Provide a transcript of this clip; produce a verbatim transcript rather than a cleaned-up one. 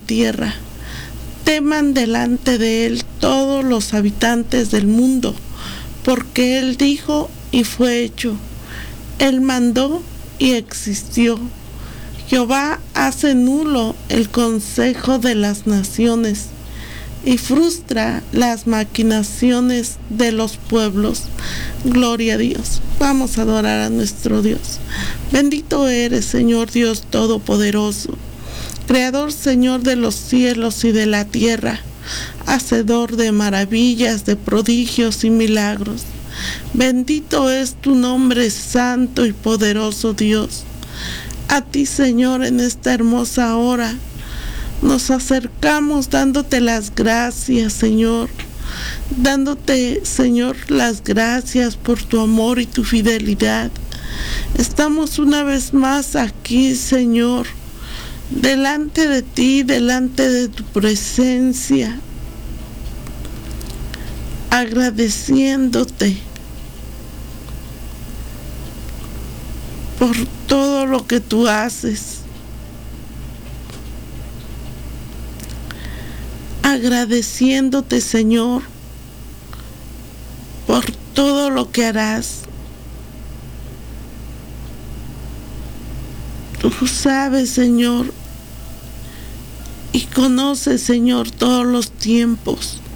tierra. Teman delante de Él todos los habitantes del mundo, porque Él dijo y fue hecho. Él mandó y existió. Jehová hace nulo el consejo de las naciones y frustra las maquinaciones de los pueblos. Gloria a Dios. Vamos a adorar a nuestro Dios. Bendito eres, Señor Dios Todopoderoso, Creador, Señor de los cielos y de la tierra, hacedor de maravillas, de prodigios y milagros. Bendito es tu nombre, santo y poderoso Dios. A ti, Señor, en esta hermosa hora nos acercamos dándote las gracias, Señor. Dándote, Señor, las gracias por tu amor y tu fidelidad. Estamos una vez más aquí, Señor, delante de ti, delante de tu presencia, agradeciéndote por todo lo que tú haces, agradeciéndote, Señor, por todo lo que harás. Tú sabes, Señor, y conoces, Señor, todos los tiempos.